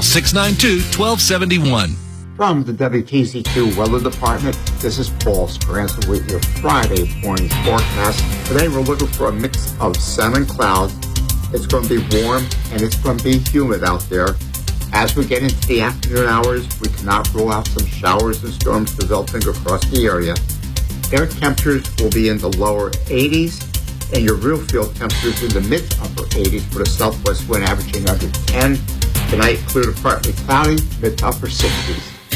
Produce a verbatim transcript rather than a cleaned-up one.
Call six nine two, one two seven one. From the W T Z Q Weather Department, this is Paul Speranza with your Friday morning forecast. Today we're looking for a mix of sun and clouds. It's going to be warm and it's going to be humid out there. As we get into the afternoon hours, we cannot rule out some showers and storms developing across the area. Air temperatures will be in the lower eighties, and your real field temperatures in the mid-upper eighties with a southwest wind averaging under ten. Tonight, clear to partly cloudy, mid-upper sixties.